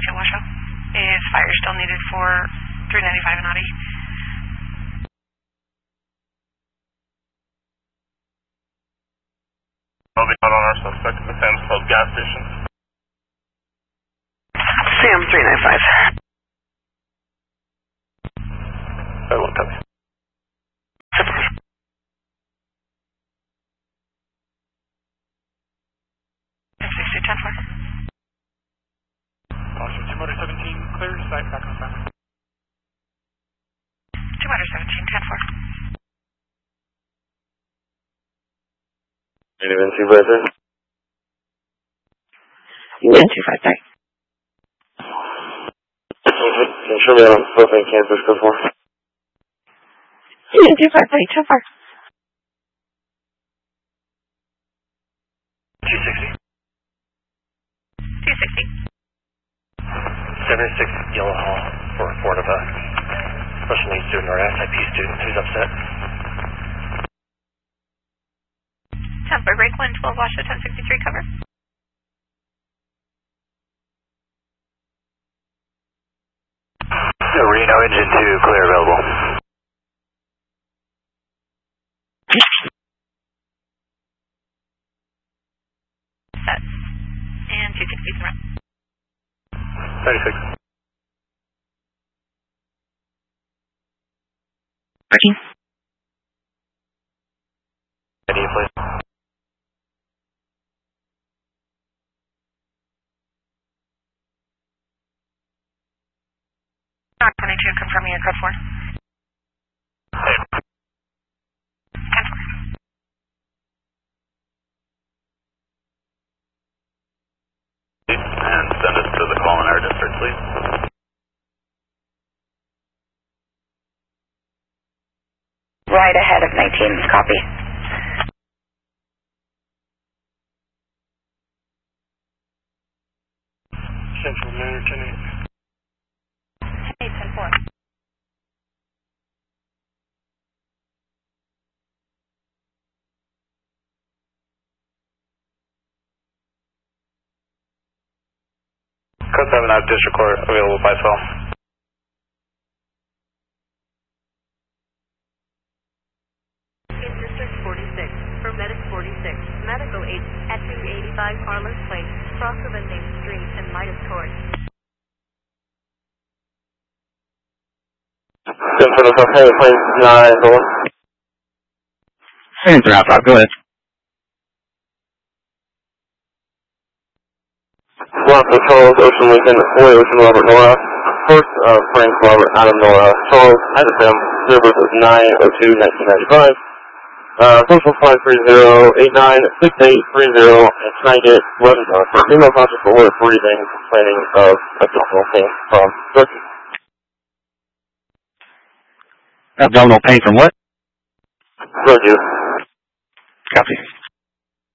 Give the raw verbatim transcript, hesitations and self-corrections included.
twenty-two washout. Is fire still needed for three ninety-five and Audi? I'll be out on our suspect at the Sam's Club gas station. Sam three ninety-five. I won't tell you. sixty, ten four. Caution, two motor seventeen, clear, side back on time. two motor seventeen, ten four. Anyone supervisor? Ten two five three. Can you show me on propane Kansas code four? Ten two five three, ten four. two sixty. two sixty. seventy-six Yellow Hall for a Ford of a special needs student or S I P student who's upset. Tampa, break one, twelve, Washoe, ten sixty-three, cover. Reno, engine two, clear, available. Set. And two sixty run. thirty-six. Working. I D, please. twenty-two, confirming your code four. Hey. ten four. And send us to the call in our district, please. Right ahead of nineteen, copy. Central Manor, ten eight. Hey, ten four. Code seven out, district court, available by phone. In District forty-six, for Medic forty-six, medical agent at two eighty-five Arlen Place, cross of unnamed street and Midas Court. Ten for the hey, plane nine, go on. Hands are out, go ahead. One for Charles, Ocean Lincoln, Roy Ocean Robert Nora. First, uh, Frank Robert Adam Nora. Charles, Adam Sam, Rivers is nine oh two nineteen ninety-five. Uh, social five three zero eight nine six eight three zero, and tonight get eleven times for female conscious for order breathing, complaining of abdominal pain from Turkey. Abdominal pain from what? Drug use.